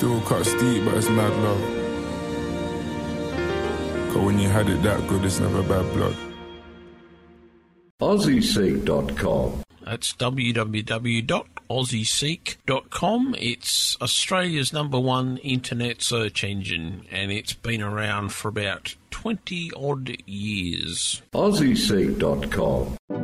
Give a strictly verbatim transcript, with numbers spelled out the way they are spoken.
Still cut steep, but it's mad love. Cause when you had it that good, it's never bad blood. Aussie Seek dot com. That's w w w dot aussie seek dot com. It's Australia's number one internet search engine, and it's been around for about twenty odd years. Aussie Seek dot com.